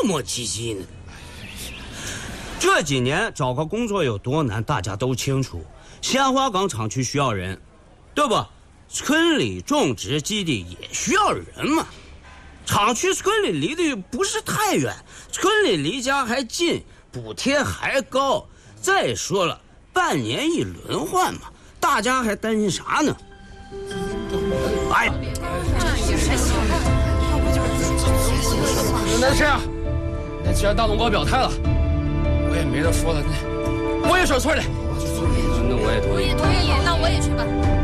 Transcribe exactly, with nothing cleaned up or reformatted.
这么积极呢？这几年找个工作有多难，大家都清楚。鲜花岗厂区需要人，对不？村里种植基地也需要人嘛。厂区村里离得不是太远，村里离家还近，补贴还高。再说了，半年一轮换嘛，大家还担心啥呢？哎， 那这样，那既然大龙哥表态了，我也没得说了，那我也上村里。 那我也同意。 我也同意，那我也去吧。